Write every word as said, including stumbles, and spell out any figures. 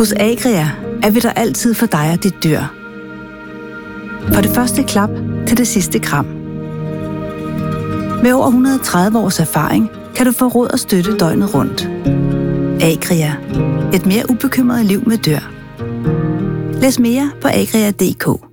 Hos Agria er vi der altid for dig og dit dyr. Fra det første klap til det sidste kram. Med over et hundrede og tredive års erfaring kan du få råd og støtte døgnet rundt. Agria. Et mere ubekymret liv med dyr. Læs mere på agria punktum d k.